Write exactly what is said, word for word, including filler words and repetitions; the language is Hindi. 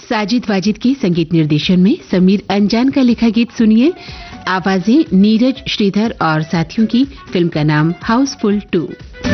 साजिद वाजिद के संगीत निर्देशन में समीर अंजान का लिखा गीत सुनिए। आवाजें नीरज, श्रीधर और साथियों की। फिल्म का नाम हाउसफुल टू।